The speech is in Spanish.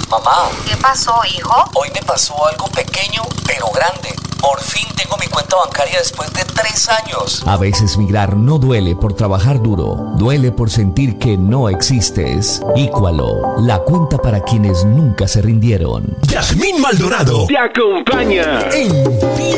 Mamá. ¿Qué pasó, hijo? Hoy me pasó algo pequeño, pero grande. Por fin tengo mi cuenta bancaria después de 3 años. A veces migrar no duele por trabajar duro, duele por sentir que no existes. Íqualo, la cuenta para quienes nunca se rindieron. Yasmín Maldonado te acompaña en